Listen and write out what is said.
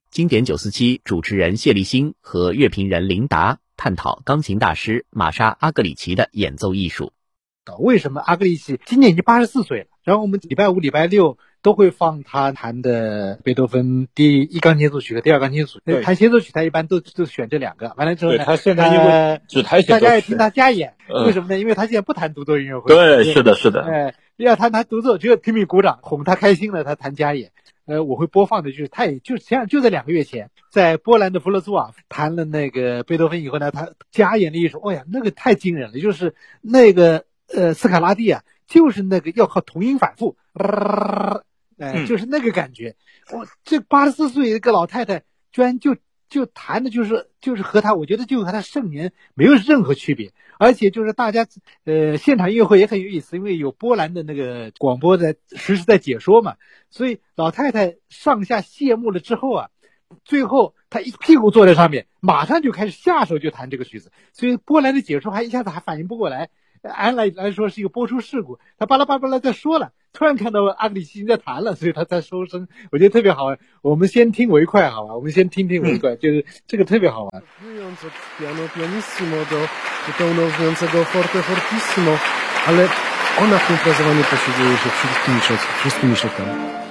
经典947主持人谢立新和乐评人林达探讨钢琴大师玛莎·阿格里奇的演奏艺术。 为什么阿格里奇今年已经84岁了？然后我们礼拜五、礼拜六都会放他弹的贝多芬第1钢琴协奏曲和第2钢琴协奏曲。弹协奏曲他一般都选这2个。完了之后呢， 他现在因为只弹协奏曲， 大家也听他加演。为什么呢？因为他现在不弹独奏音乐会。 对，是的。 要他弹独奏，只有拼命鼓掌，哄他开心了，他弹加演。我会播放的就是他也就实际上就在2个月前，在波兰的弗勒兹瓦弹了那个贝多芬以后呢，他加演了一首，那个太惊人了，就是那个斯卡拉蒂啊，就是那个要靠同音反复，就是那个感觉。这84岁一个老太太居然就弹的就是和他，我觉得就和他盛年没有任何区别。而且就是大家现场音乐会也很有意思，因为有波兰的那个广播实时在解说嘛，所以老太太上下谢幕了之后啊，最后她一屁股坐在上面，马上就开始下手就弹这个曲子，所以波兰的解说一下子还反应不过来，按来说是一个播出事故，他巴拉巴拉在说了，突然看到阿格里奇在弹了，所以他才收声，我觉得特别好玩。我们先听为快好吧，我们先听为快，就是这个特别好玩。 piano pianissimo do tonu brzmiącego forte fortissimo, ale ona w tym frezowaniu posługuje się wszystkimi środkami.